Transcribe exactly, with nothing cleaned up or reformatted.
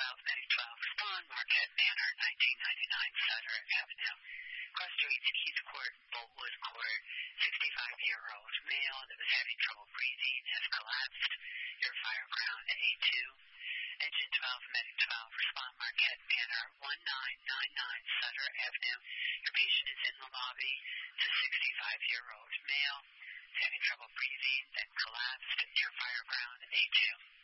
twelve, Medic twelve, respond, Marquette Manor, nineteen ninety-nine Sutter Avenue. Cross Streets, Keith Court, Boltwood Court, sixty-five-year-old male that was having trouble breathing has collapsed. Your fire ground A two. Engine twelve, Medic twelve, respond, Marquette Manor, nineteen ninety-nine Sutter Avenue. Your patient is in the lobby. It's a sixty-five-year-old male having trouble breathing, then collapsed. Your fire ground A two.